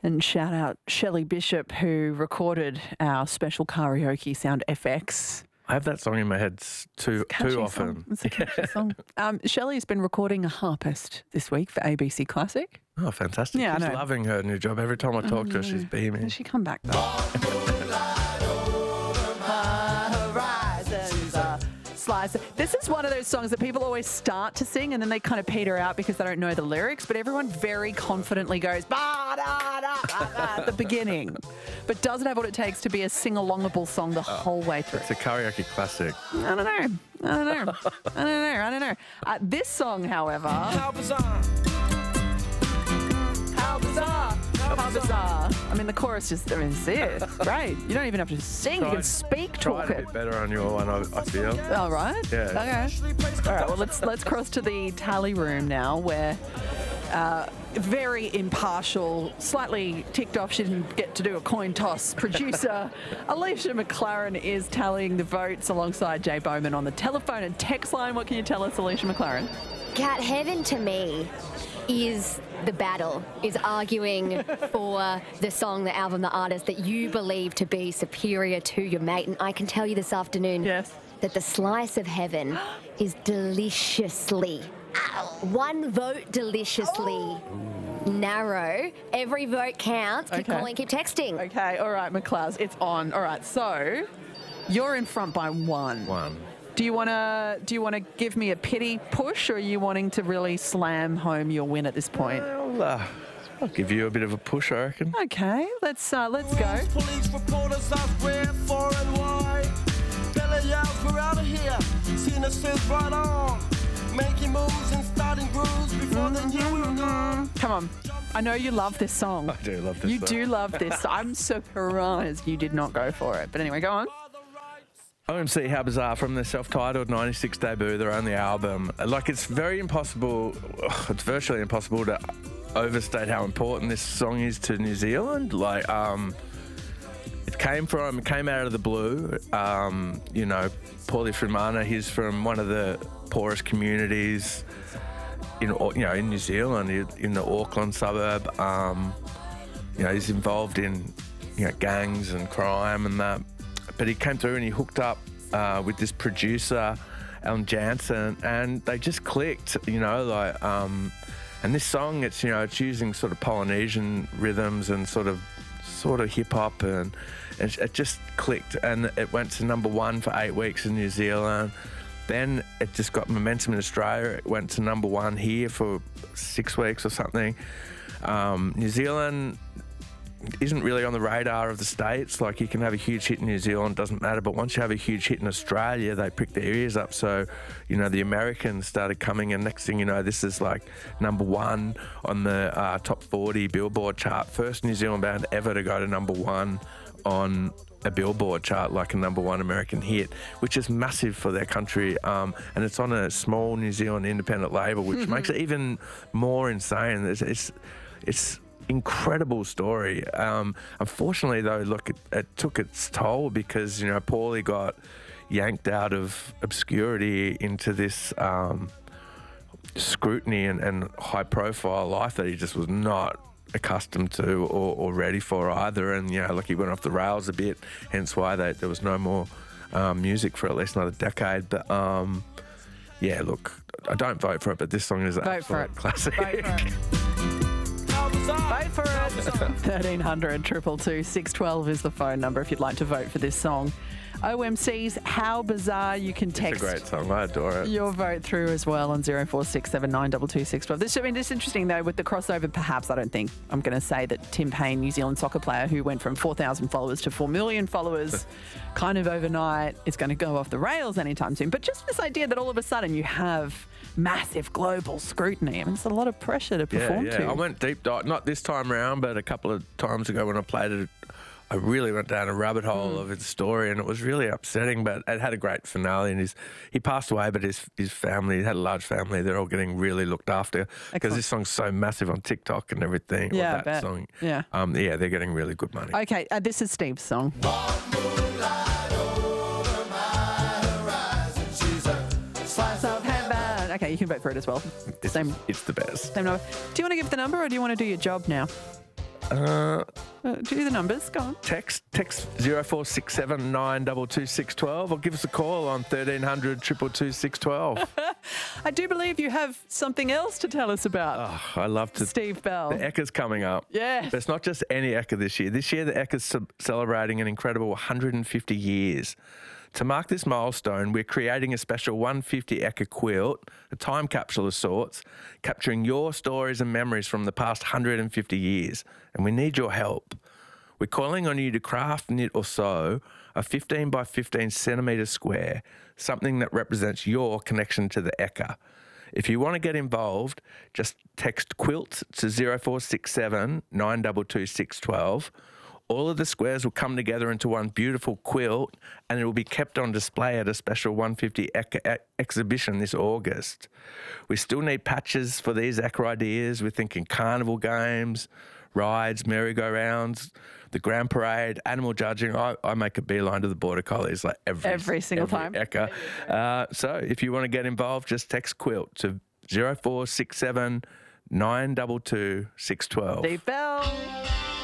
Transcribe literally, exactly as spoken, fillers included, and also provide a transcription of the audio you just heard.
And shout out Shelley Bishop, who recorded our special karaoke sound F X. I have that song in my head s- too too often. Song. It's a catchy song. Um, Shelley's been recording a harpist this week for A B C Classic. Oh, fantastic. Yeah, I she's know. loving her new job. Every time I talk to her, she's beaming. Does she come back though? Slice. This is one of those songs that people always start to sing and then they kind of peter out because they don't know the lyrics, but everyone very confidently goes ba da da da da at the beginning, but doesn't have what it takes to be a sing-alongable song the whole way through. It's a karaoke classic. I don't know. I don't know. I don't know. I don't know. Uh, this song, however... How bizarre. How bizarre. How bizarre. I mean, the chorus just, I mean, it's it. It's great. You don't even have to sing. You can speak, talk Tried a it. bit better on your one, I, I feel. All right. Yeah. Okay. All right. Well, let's let's cross to the tally room now, where uh, very impartial, slightly ticked off. She didn't get to do a coin toss. Producer Alicia McLaren is tallying the votes alongside Jay Bowman on the telephone and text line. What can you tell us, Alicia McLaren? Cat, heaven to me is the battle, is arguing for the song, the album, the artist that you believe to be superior to your mate. And I can tell you this afternoon Yes. that the slice of heaven is deliciously, one vote deliciously narrow. Every vote counts. Keep Okay. calling, keep texting. Okay. All right, McLeod, it's on. All right. So you're in front by one. One. Do you want to do you want to give me a pity push, or are you wanting to really slam home your win at this point? Well, uh, I'll give you a bit of a push, I reckon. Okay, let's uh, let's go. Police reporters are spread far and wide. Belly out, we're out of here. Seen us since right on. Making moves and starting grooves before they knew we were gone. Come on. I know you love this song. I do love this You song. do love this. I'm surprised you did not go for it. But anyway, go on. O M C How Bizarre from their self-titled ninety-six debut, their only album. Like, it's very impossible, it's virtually impossible to overstate how important this song is to New Zealand. Like, um, it came from, it came out of the blue. Um, you know, Paulie Frimana, he's from one of the poorest communities in, you know, in New Zealand, in the Auckland suburb. Um, you know, he's involved in, you know, gangs and crime and that. But he came through and he hooked up uh, with this producer, Alan Jansen, and they just clicked, you know, like, um, and this song, it's, you know, it's using sort of Polynesian rhythms and sort of, sort of hip hop, and, and it just clicked, and it went to number one for eight weeks in New Zealand. Then it just got momentum in Australia. It went to number one here for six weeks or something. Um, New Zealand isn't really on the radar of the States. Like, you can have a huge hit in New Zealand, doesn't matter, but once you have a huge hit in Australia, they prick their ears up. So, you know, the Americans started coming, and next thing you know, this is like number one on the uh, top forty Billboard chart. First New Zealand band ever to go to number one on a Billboard chart, like a number one American hit, which is massive for their country. Um, and it's on a small New Zealand independent label, which makes it even more insane. It's, it's, it's incredible story. Um, unfortunately, though, look, it, it took its toll because, you know, Paulie got yanked out of obscurity into this um, scrutiny and, and high-profile life that he just was not accustomed to or, or ready for either. And, you know, like, he went off the rails a bit, hence why they, there was no more um, music for at least another decade. But, um, yeah, look, I don't vote for it, but this song is an Vote for absolute it. classic. Vote for it. Vote for it. thirteen hundred, two two two, six one two is the phone number if you'd like to vote for this song. O M C's How Bizarre. You can text It's a great song. I adore it. your vote through as well on zero four six seven nine two two six one two. This, I mean, this is interesting, though, with the crossover. Perhaps, I don't think I'm going to say that Tim Payne, New Zealand soccer player who went from four thousand followers to four million followers kind of overnight, is going to go off the rails anytime soon. But just this idea that all of a sudden you have massive global scrutiny. I mean, it's a lot of pressure to perform yeah, yeah. to. I went deep dive, not this time around, but a couple of times ago when I played it, I really went down a rabbit hole Mm. of his story, and it was really upsetting, but it had a great finale. And his, he passed away, but his his family, he had a large family, they're all getting really looked after because Excellent. this song's so massive on TikTok and everything. or Yeah, I that bet. song. Yeah. Um, yeah, they're getting really good money. Okay, uh, this is Steve's song. Slice of heaven. Okay, you can vote for it as well. It's, Same, it's the best. same number. Do you want to give the number, or do you want to do your job now? Uh, Uh, do the numbers. Go on. text text zero four six seven nine two two six one two or give us a call on thirteen hundred two two two six one two. I do believe you have something else to tell us about. Oh, I love to. Steve Bell. The Ekka's coming up. Yes. But it's not just any Ekka this year. This year, the Ekka's ce- celebrating an incredible one hundred fifty years. To mark this milestone, we're creating a special one hundred fifty Ekka quilt, a time capsule of sorts, capturing your stories and memories from the past one hundred fifty years. And we need your help. We're calling on you to craft, knit or sew a fifteen by fifteen centimetre square, something that represents your connection to the Ekka. If you want to get involved, just text quilt to zero four six seven nine two two six one two. All of the squares will come together into one beautiful quilt and it will be kept on display at a special one hundred fifty Ekka ex- exhibition this August. We still need patches for these Ekka ideas. We're thinking carnival games, rides, merry-go-rounds, the Grand Parade, animal judging. I, I make a beeline to the Border Collies like every, Every single every time. Ekka. Uh, so if you want to get involved, just text quilt to zero four six seven nine two two six one two. Steve Bell.